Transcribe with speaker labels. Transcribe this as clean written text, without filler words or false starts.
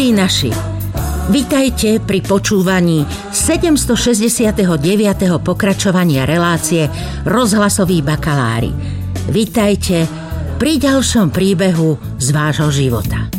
Speaker 1: Milí naši, vitajte pri počúvaní 769. pokračovania relácie Rozhlasoví bakalári. Vitajte pri ďalšom príbehu z vášho života.